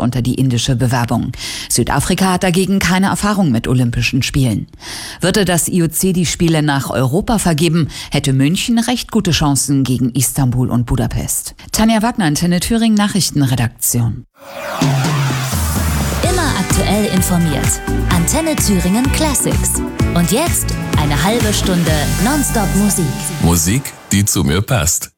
unter die indische Bewerbung. Südafrika hat dagegen keine Erfahrung mit Olympischen Spielen. Würde das IOC die Spiele nach Europa vergeben, hätte München recht gute Chancen gegen Istanbul und Budapest. Tanja Wagner, Antenne Thüringen Nachrichtenredaktion. Immer aktuell informiert. Antenne Thüringen Classics. Und jetzt eine halbe Stunde Nonstop Musik. Musik, die zu mir passt.